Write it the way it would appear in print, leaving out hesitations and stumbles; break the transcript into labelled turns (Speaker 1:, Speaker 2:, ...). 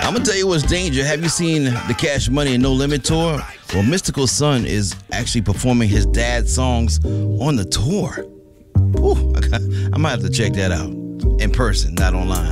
Speaker 1: I'm gonna tell you what's danger. Have you seen the Cash Money and No Limit tour? Well, Mystical Son is actually performing his dad's songs on the tour. Whew, I might have to check that out in person, not online.